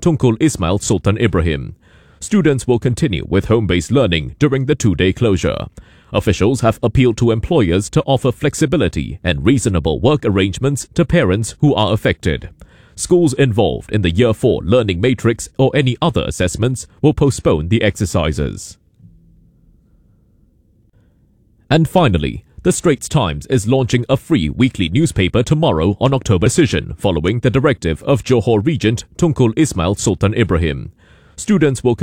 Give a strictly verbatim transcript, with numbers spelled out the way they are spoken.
Tunku Ismail Sultan Ibrahim. Students will continue with home-based learning during the two-day closure. Officials have appealed to employers to offer flexibility and reasonable work arrangements to parents who are affected. Schools involved in the Year four Learning Matrix or any other assessments will postpone the exercises. And finally, the Straits Times is launching a free weekly newspaper tomorrow on October decision following the directive of Johor Regent Tunku Ismail Sultan Ibrahim. Students will